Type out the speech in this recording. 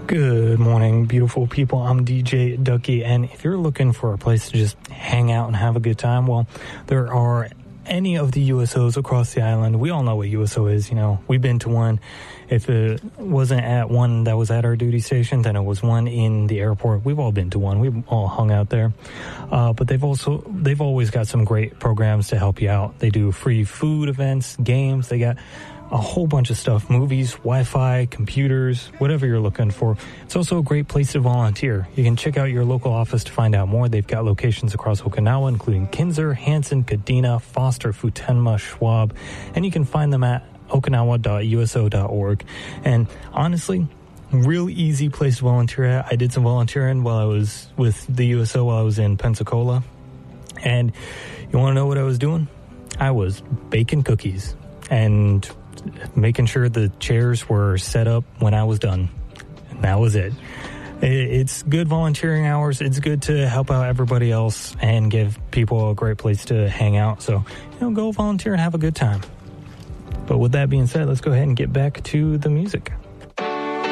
Good morning, beautiful people. I'm DJ Ducky, and if you're looking for a place to just hang out and have a good time, well, there are any of the USOs across the island. We all know what USO is, you know. We've been to one. If it wasn't at one that was at our duty station, then it was one in the airport. We've all been to one. We've all hung out there. But they've always got some great programs to help you out. They do free food events, games. They got a whole bunch of stuff, movies, Wi-Fi, computers, whatever you're looking for. It's also a great place to volunteer. You can check out your local office to find out more. They've got locations across Okinawa, including Kinser, Hanson, Kadena, Foster, Futenma, Schwab, and you can find them at okinawa.uso.org. And honestly, real easy place to volunteer at. I did some volunteering while I was with the USO while I was in Pensacola. And you want to know what I was doing? I was baking cookies and making sure the chairs were set up when I was done. And that was it. It's good volunteering hours. It's good to help out everybody else and give people a great place to hang out. So, go volunteer and have a good time. But with that being said, let's go ahead and get back to the music.